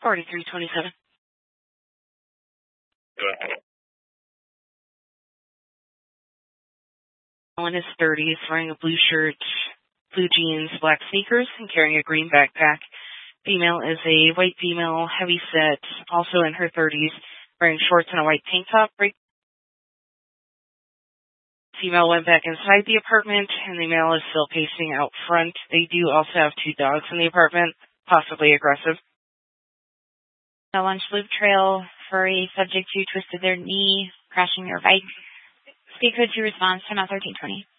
4327. In his 30s, wearing a blue shirt, blue jeans, black sneakers, and carrying a green backpack. Female is a white female, heavy set, also in her 30s, wearing shorts and a white tank top. Female went back inside the apartment, and the male is still pacing out front. They do also have 2 dogs in the apartment, possibly aggressive. Along Loop Trail for a subject who twisted their knee, crashing their bike. Speak code 2 response, time out 1320.